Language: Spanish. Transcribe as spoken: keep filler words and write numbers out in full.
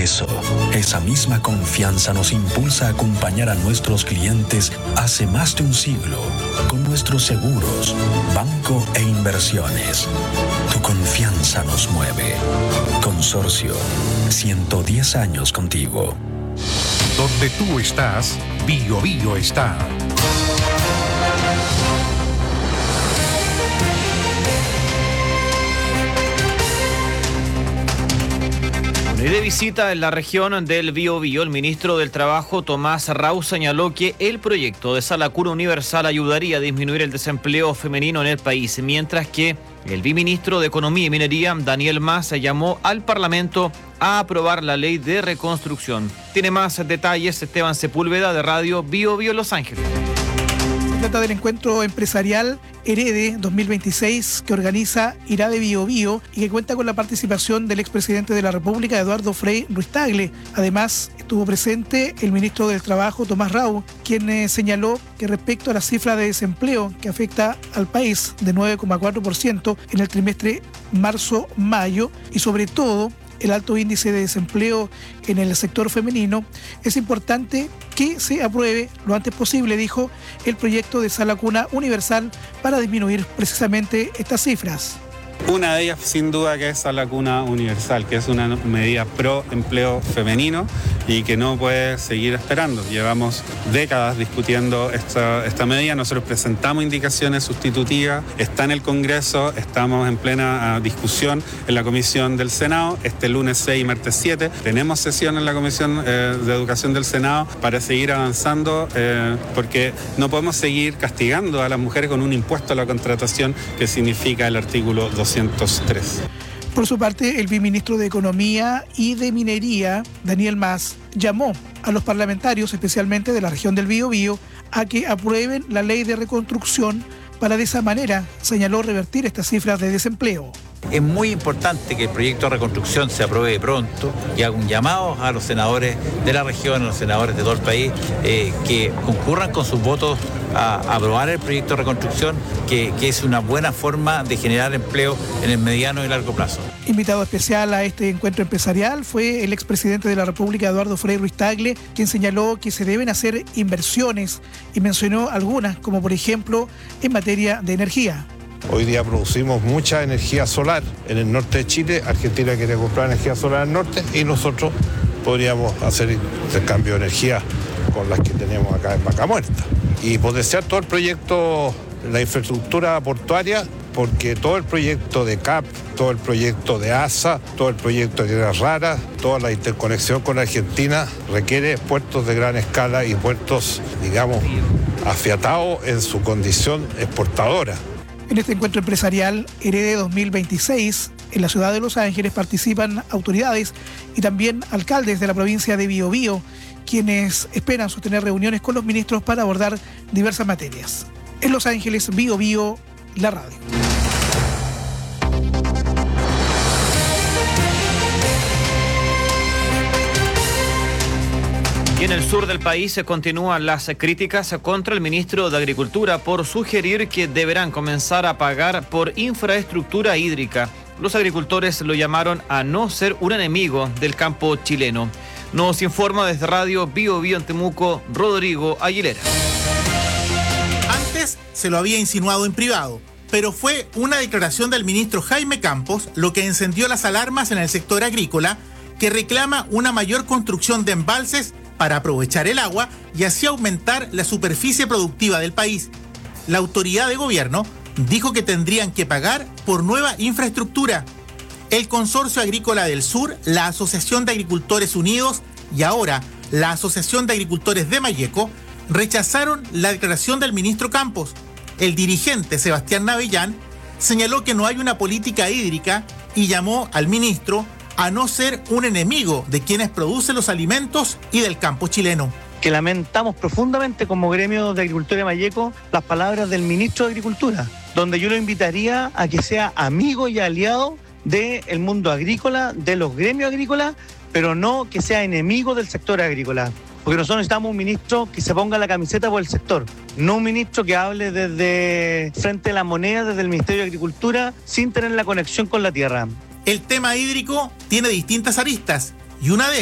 eso, esa misma confianza nos impulsa a acompañar a nuestros clientes hace más de un siglo con nuestros seguros, banco e inversiones. Tu confianza nos mueve. Consorcio, ciento diez años contigo. Donde tú estás, Bio Bio está. Y de visita en la región del Biobío, el ministro del Trabajo, Tomás Rau, señaló que el proyecto de Sala Cuna Universal ayudaría a disminuir el desempleo femenino en el país, mientras que el viceministro de Economía y Minería, Daniel Mas, llamó al Parlamento a aprobar la ley de reconstrucción. Tiene más detalles Esteban Sepúlveda de Radio Biobío Los Ángeles. Se trata del encuentro empresarial Herede dos mil veintiséis que organiza IRADE Biobío y que cuenta con la participación del expresidente de la República, Eduardo Frei Ruiz-Tagle. Además, estuvo presente el ministro del Trabajo, Tomás Rau, quien eh, señaló que respecto a la cifra de desempleo que afecta al país de nueve coma cuatro por ciento en el trimestre marzo-mayo y sobre todo el alto índice de desempleo en el sector femenino, es importante que se apruebe lo antes posible, dijo, el proyecto de Sala Cuna Universal para disminuir precisamente estas cifras. Una de ellas, sin duda, que es Sala Cuna Universal, que es una medida pro empleo femenino y que no puede seguir esperando. Llevamos décadas discutiendo esta, esta medida. Nosotros presentamos indicaciones sustitutivas, está en el Congreso, estamos en plena uh, discusión en la Comisión del Senado. Este lunes seis y martes siete tenemos sesión en la Comisión eh, de Educación del Senado para seguir avanzando, eh, porque no podemos seguir castigando a las mujeres con un impuesto a la contratación que significa el artículo doscientos tres. Por su parte, el viceministro de Economía y de Minería, Daniel Mas, llamó a los parlamentarios, especialmente de la región del Biobío, a que aprueben la ley de reconstrucción para de esa manera, señaló, revertir estas cifras de desempleo. Es muy importante que el proyecto de reconstrucción se apruebe pronto y haga un llamado a los senadores de la región, a los senadores de todo el país, eh, que concurran con sus votos a, a aprobar el proyecto de reconstrucción, que, que es una buena forma de generar empleo en el mediano y largo plazo. Invitado especial a este encuentro empresarial fue el expresidente de la República, Eduardo Frei Ruiz-Tagle, quien señaló que se deben hacer inversiones y mencionó algunas, como por ejemplo en materia de energía. Hoy día producimos mucha energía solar en el norte de Chile. Argentina quiere comprar energía solar al norte y nosotros podríamos hacer intercambio de energía con las que tenemos acá en Vaca Muerta. Y potenciar todo el proyecto, la infraestructura portuaria, porque todo el proyecto de C A P, todo el proyecto de A S A, todo el proyecto de Tierras Raras, toda la interconexión con Argentina requiere puertos de gran escala y puertos, digamos, afiatados en su condición exportadora. En este encuentro empresarial Herede dos mil veintiséis, en la ciudad de Los Ángeles participan autoridades y también alcaldes de la provincia de Biobío, quienes esperan sostener reuniones con los ministros para abordar diversas materias. En Los Ángeles, Biobío, la radio. Y en el sur del país se continúan las críticas contra el ministro de Agricultura por sugerir que deberán comenzar a pagar por infraestructura hídrica. Los agricultores lo llamaron a no ser un enemigo del campo chileno. Nos informa desde Radio Biobío en Temuco, Rodrigo Aguilera. Antes se lo había insinuado en privado, pero fue una declaración del ministro Jaime Campos lo que encendió las alarmas en el sector agrícola, que reclama una mayor construcción de embalses para aprovechar el agua y así aumentar la superficie productiva del país. La autoridad de gobierno dijo que tendrían que pagar por nueva infraestructura. El Consorcio Agrícola del Sur, la Asociación de Agricultores Unidos y ahora la Asociación de Agricultores de Malleco rechazaron la declaración del ministro Campos. El dirigente Sebastián Navellán señaló que no hay una política hídrica y llamó al ministro a no ser un enemigo de quienes producen los alimentos y del campo chileno. Que lamentamos profundamente como gremio de agricultores de Malleco las palabras del ministro de Agricultura, donde yo lo invitaría a que sea amigo y aliado del mundo agrícola, de los gremios agrícolas, pero no que sea enemigo del sector agrícola. Porque nosotros necesitamos un ministro que se ponga la camiseta por el sector, no un ministro que hable desde frente a la moneda, desde el Ministerio de Agricultura, sin tener la conexión con la tierra. El tema hídrico tiene distintas aristas y una de